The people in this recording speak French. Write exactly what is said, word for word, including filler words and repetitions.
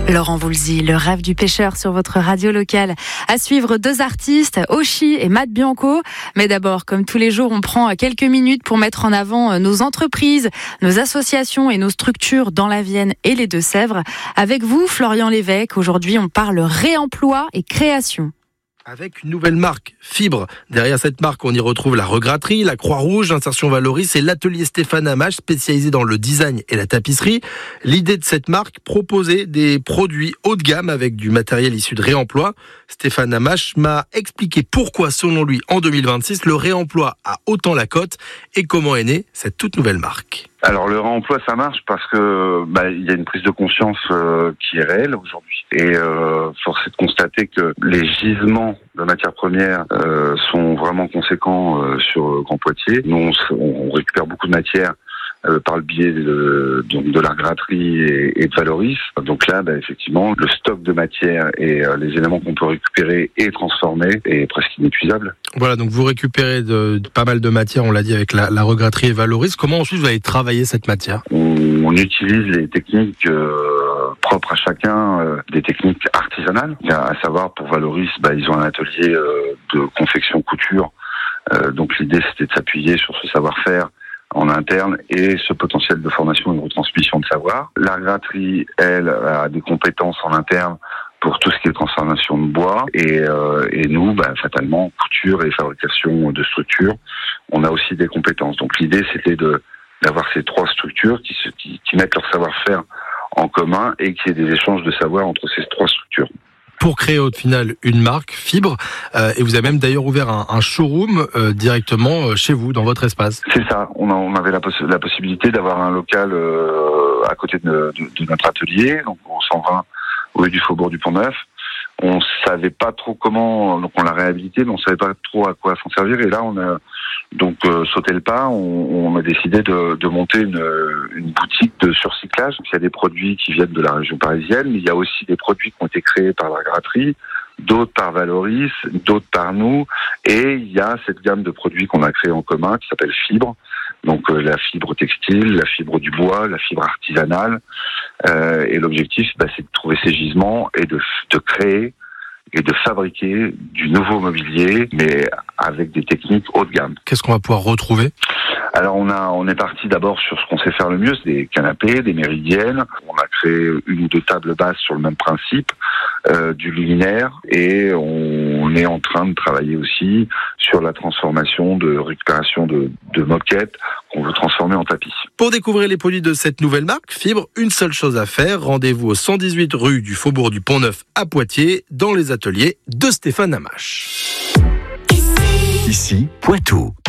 Laurent Voulzy, le rêve du pêcheur sur votre radio locale. À suivre, deux artistes, Oshi et Matt Bianco. Mais d'abord, comme tous les jours, on prend quelques minutes pour mettre en avant nos entreprises, nos associations et nos structures dans la Vienne et les Deux-Sèvres. Avec vous, Florian Lévesque, aujourd'hui on parle réemploi et création. Avec une nouvelle marque, Fibre. Derrière cette marque, on y retrouve la Regratterie, la Croix-Rouge, l'Insertion Valoris et l'atelier Stéphane Amache, spécialisé dans le design et la tapisserie. L'idée de cette marque, proposer des produits haut de gamme avec du matériel issu de réemploi. Stéphane Amache m'a expliqué pourquoi, selon lui, en deux mille vingt-six, le réemploi a autant la cote et comment est née cette toute nouvelle marque. Alors le réemploi, ça marche parce que bah, il y a une prise de conscience euh, qui est réelle aujourd'hui. Et euh, force est de constater que les gisements de matières premières euh, sont vraiment conséquents euh, sur Grand Poitiers. Nous, on, on récupère beaucoup de matières euh, par le biais de, donc de la Regratterie et, et de Valoris. Donc là, bah, effectivement, le stock de matières et euh, les éléments qu'on peut récupérer et transformer est presque inépuisable. Voilà, donc vous récupérez de, de, pas mal de matières, on l'a dit, avec la, la Regratterie et Valoris. Comment ensuite vous allez travailler cette matière ? on, on utilise les techniques euh, propres à chacun, euh, des techniques artisanales. À savoir, pour Valoris, bah, ils ont un atelier euh, de confection couture. Euh, donc l'idée, c'était de s'appuyer sur ce savoir-faire en interne et ce potentiel de formation et de retransmission de savoir. La Regratterie, elle, a des compétences en interne pour tout ce qui est transformation de bois et, euh, et nous, bah, fatalement, couture et fabrication de structures, on a aussi des compétences. Donc l'idée, c'était de d'avoir ces trois structures qui, se, qui, qui mettent leur savoir-faire en commun et qu'il y ait des échanges de savoir entre ces trois structures. Pour créer au final une marque, Fibre, euh, et vous avez même d'ailleurs ouvert un, un showroom euh, directement euh, chez vous, dans votre espace. C'est ça, on, a, on avait la, poss- la possibilité d'avoir un local euh, à côté de, de, de notre atelier, donc au cent vingt rue du Faubourg du Pont-Neuf. On savait pas trop comment, donc on l'a réhabilité, mais on savait pas trop à quoi s'en servir. Et là, on a donc euh, sauté le pas. On, on a décidé de, de monter une, une boutique de surcyclage. Il y a des produits qui viennent de la région parisienne, mais il y a aussi des produits qui ont été créés par la Regratterie, d'autres par Valoris, d'autres par nous. Et il y a cette gamme de produits qu'on a créés en commun qui s'appelle Fibre. Donc euh, la fibre textile, la fibre du bois, la fibre artisanale. Euh, et l'objectif, bah, c'est de trouver ces gisements et de, de créer et de fabriquer du nouveau mobilier, mais avec des techniques haut de gamme. Qu'est-ce qu'on va pouvoir retrouver ? Alors on a, on est parti d'abord sur ce qu'on sait faire le mieux, c'est des canapés, des méridiennes. On a créé une ou deux tables basses sur le même principe, euh, du luminaire, et on est en train de travailler aussi sur la transformation de récupération de, de moquettes qu'on veut transformer en tapis. Pour découvrir les produits de cette nouvelle marque, Fibre, une seule chose à faire, rendez-vous au cent dix-huit rue du Faubourg du Pont-Neuf à Poitiers, dans les ateliers de Stéphane Amache. Ici, Poitou.